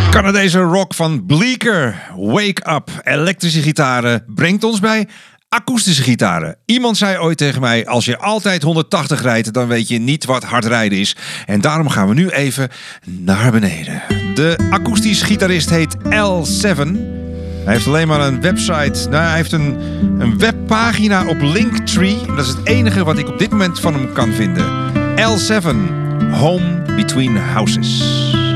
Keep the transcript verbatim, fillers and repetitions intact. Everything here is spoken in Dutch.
Canadese rock van Bleecker, Wake Up, elektrische gitaren, brengt ons bij akoestische gitaren. Iemand zei ooit tegen mij, als je altijd honderdtachtig rijdt, dan weet je niet wat hard rijden is. En daarom gaan we nu even naar beneden. De akoestisch gitarist heet L zeven. Hij heeft alleen maar een website, nou, hij heeft een, een webpagina op Linktree. Dat is het enige wat ik op dit moment van hem kan vinden. L zeven, Home Between Houses.